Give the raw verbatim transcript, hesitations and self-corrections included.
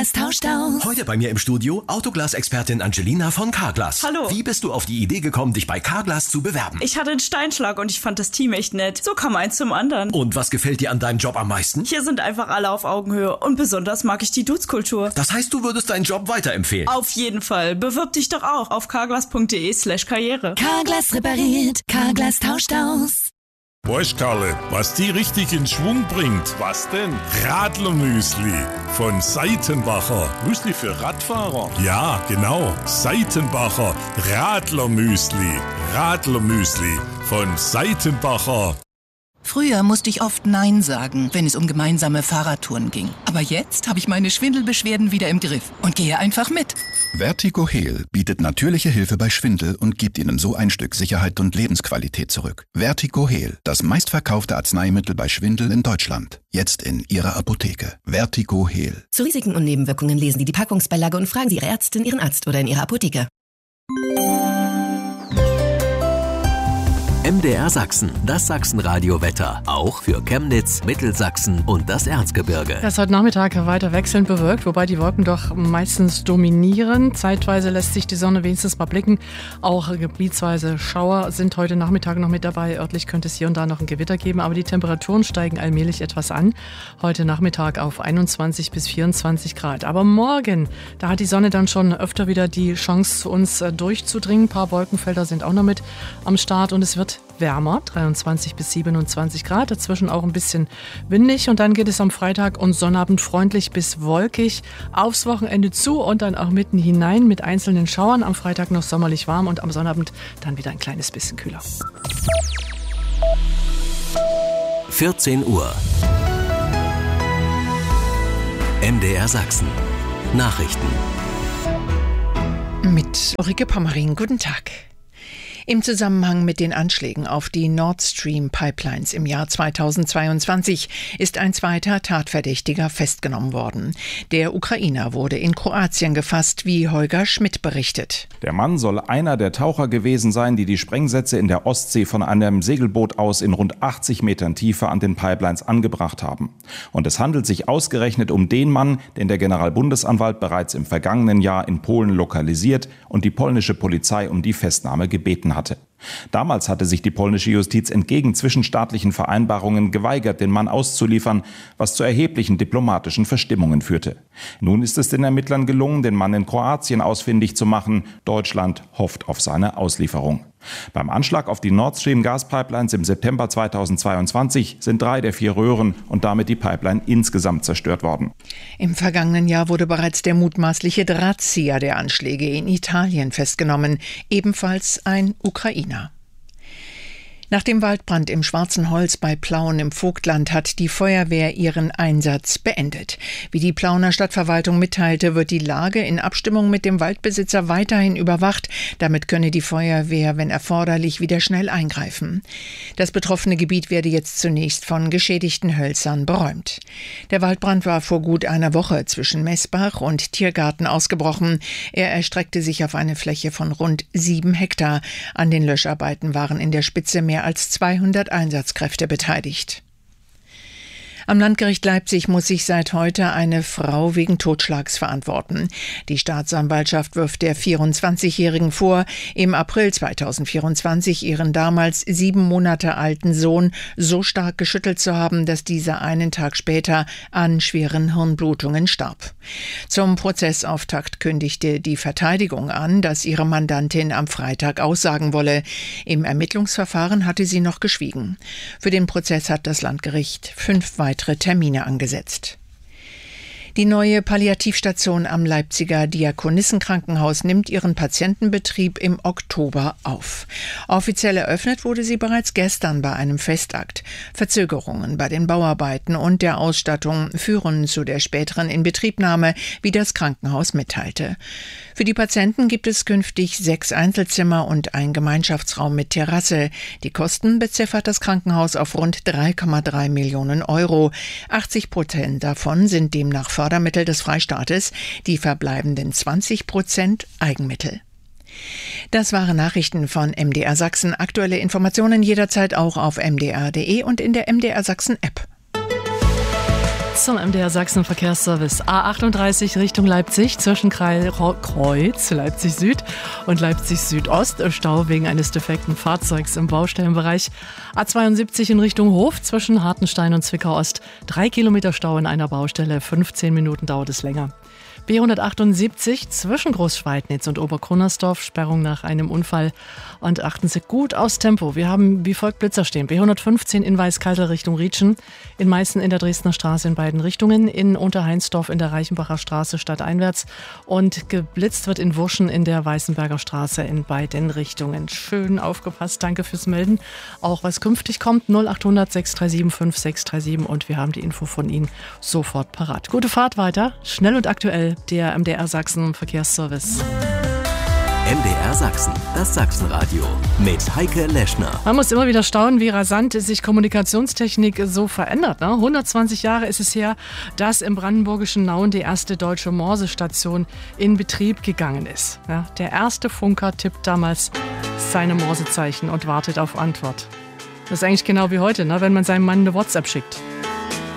Carglass tauscht aus. Heute bei mir im Studio Autoglas-Expertin Angelina von Carglass. Hallo. Wie bist du auf die Idee gekommen, dich bei Carglass zu bewerben? Ich hatte einen Steinschlag und ich fand das Team echt nett. So kam eins zum anderen. Und was gefällt dir an deinem Job am meisten? Hier sind einfach alle auf Augenhöhe und besonders mag ich die Dudes-Kultur. Das heißt, du würdest deinen Job weiterempfehlen? Auf jeden Fall. Bewirb dich doch auch auf carglass.de slash karriere. Carglass repariert, Carglass tauscht aus. Weißt Karle, was die richtig in Schwung bringt? Was denn? Radlermüsli von Seitenbacher. Müsli für Radfahrer? Ja, genau. Seitenbacher Radlermüsli. Radlermüsli von Seitenbacher. Früher musste ich oft Nein sagen, wenn es um gemeinsame Fahrradtouren ging. Aber jetzt habe ich meine Schwindelbeschwerden wieder im Griff und gehe einfach mit. Vertigo Heal bietet natürliche Hilfe bei Schwindel und gibt Ihnen so ein Stück Sicherheit und Lebensqualität zurück. Vertigo Heal, das meistverkaufte Arzneimittel bei Schwindel in Deutschland. Jetzt in Ihrer Apotheke. Vertigo Heal. Zu Risiken und Nebenwirkungen lesen Sie die Packungsbeilage und fragen Sie Ihre Ärztin, Ihren Arzt oder in Ihrer Apotheke. M D R Sachsen, das Sachsenradio-Wetter. Auch für Chemnitz, Mittelsachsen und das Erzgebirge. Das ist heute Nachmittag weiter wechselnd bewölkt, wobei die Wolken doch meistens dominieren. Zeitweise lässt sich die Sonne wenigstens mal blicken. Auch gebietsweise Schauer sind heute Nachmittag noch mit dabei. Örtlich könnte es hier und da noch ein Gewitter geben, aber die Temperaturen steigen allmählich etwas an. Heute Nachmittag auf einundzwanzig bis vierundzwanzig Grad. Aber morgen, da hat die Sonne dann schon öfter wieder die Chance, zu uns durchzudringen. Ein paar Wolkenfelder sind auch noch mit am Start und es wird wärmer, dreiundzwanzig bis siebenundzwanzig Grad, dazwischen auch ein bisschen windig und dann geht es am Freitag und Sonnabend freundlich bis wolkig aufs Wochenende zu und dann auch mitten hinein mit einzelnen Schauern. Am Freitag noch sommerlich warm und am Sonnabend dann wieder ein kleines bisschen kühler. vierzehn Uhr. M D R Sachsen. Nachrichten. Mit Ulrike Pommerin, guten Tag. Im Zusammenhang mit den Anschlägen auf die Nord Stream Pipelines im Jahr zweitausendzweiundzwanzig ist ein zweiter Tatverdächtiger festgenommen worden. Der Ukrainer wurde in Kroatien gefasst, wie Holger Schmidt berichtet. Der Mann soll einer der Taucher gewesen sein, die die Sprengsätze in der Ostsee von einem Segelboot aus in rund achtzig Metern Tiefe an den Pipelines angebracht haben. Und es handelt sich ausgerechnet um den Mann, den der Generalbundesanwalt bereits im vergangenen Jahr in Polen lokalisiert und die polnische Polizei um die Festnahme gebeten hat. hatte. Damals hatte sich die polnische Justiz entgegen zwischenstaatlichen Vereinbarungen geweigert, den Mann auszuliefern, was zu erheblichen diplomatischen Verstimmungen führte. Nun ist es den Ermittlern gelungen, den Mann in Kroatien ausfindig zu machen. Deutschland hofft auf seine Auslieferung. Beim Anschlag auf die Nord Stream Gaspipelines im September zweitausendzweiundzwanzig sind drei der vier Röhren und damit die Pipeline insgesamt zerstört worden. Im vergangenen Jahr wurde bereits der mutmaßliche Drahtzieher der Anschläge in Italien festgenommen, ebenfalls ein Ukrainer. Nach dem Waldbrand im Schwarzen Holz bei Plauen im Vogtland hat die Feuerwehr ihren Einsatz beendet. Wie die Plauener Stadtverwaltung mitteilte, wird die Lage in Abstimmung mit dem Waldbesitzer weiterhin überwacht. Damit könne die Feuerwehr, wenn erforderlich, wieder schnell eingreifen. Das betroffene Gebiet werde jetzt zunächst von geschädigten Hölzern beräumt. Der Waldbrand war vor gut einer Woche zwischen Messbach und Tiergarten ausgebrochen. Er erstreckte sich auf eine Fläche von rund sieben Hektar. An den Löscharbeiten waren in der Spitze mehr als zweihundert Einsatzkräfte beteiligt. Am Landgericht Leipzig muss sich seit heute eine Frau wegen Totschlags verantworten. Die Staatsanwaltschaft wirft der vierundzwanzigjährigen vor, im April zweitausendvierundzwanzig ihren damals sieben Monate alten Sohn so stark geschüttelt zu haben, dass dieser einen Tag später an schweren Hirnblutungen starb. Zum Prozessauftakt kündigte die Verteidigung an, dass ihre Mandantin am Freitag aussagen wolle. Im Ermittlungsverfahren hatte sie noch geschwiegen. Für den Prozess hat das Landgericht fünf weitere Termine angesetzt. Die neue Palliativstation am Leipziger Diakonissenkrankenhaus nimmt ihren Patientenbetrieb im Oktober auf. Offiziell eröffnet wurde sie bereits gestern bei einem Festakt. Verzögerungen bei den Bauarbeiten und der Ausstattung führen zu der späteren Inbetriebnahme, wie das Krankenhaus mitteilte. Für die Patienten gibt es künftig sechs Einzelzimmer und einen Gemeinschaftsraum mit Terrasse. Die Kosten beziffert das Krankenhaus auf rund drei Komma drei Millionen Euro. achtzig Prozent davon sind demnach Fördermittel des Freistaates, die verbleibenden zwanzig Prozent Eigenmittel. Das waren Nachrichten von M D R Sachsen. Aktuelle Informationen jederzeit auch auf m d r punkt d e und in der M D R Sachsen App. Jetzt zum M D R Sachsen Verkehrsservice. A achtunddreißig Richtung Leipzig zwischen Kreuz Leipzig Süd und Leipzig Südost. Stau wegen eines defekten Fahrzeugs im Baustellenbereich. A zweiundsiebzig in Richtung Hof zwischen Hartenstein und Zwickau Ost. Drei Kilometer Stau in einer Baustelle. fünfzehn Minuten dauert es länger. B hundertachtundsiebzig zwischen Großschweidnitz und Oberkrunnersdorf, Sperrung nach einem Unfall. Und achten Sie gut aufs Tempo. Wir haben wie folgt Blitzer stehen. B hundertfünfzehn in Weißkeitel Richtung Rietschen, in Meißen in der Dresdner Straße in beiden Richtungen, in Unterheinsdorf in der Reichenbacher Straße stadteinwärts und geblitzt wird in Wurschen in der Weißenberger Straße in beiden Richtungen. Schön aufgepasst, danke fürs Melden. Auch was künftig kommt, null achthundert sechs drei sieben fünf sechs drei sieben und wir haben die Info von Ihnen sofort parat. Gute Fahrt weiter, schnell und aktuell. Der M D R Sachsen Verkehrsservice. M D R Sachsen, das Sachsenradio mit Heike Leschner. Man muss immer wieder staunen, wie rasant sich Kommunikationstechnik so verändert. Ne? hundertzwanzig Jahre ist es her, dass im brandenburgischen Nauen die erste deutsche Morsestation in Betrieb gegangen ist. Ja, der erste Funker tippt damals seine Morsezeichen und wartet auf Antwort. Das ist eigentlich genau wie heute, ne? Wenn man seinem Mann eine WhatsApp schickt.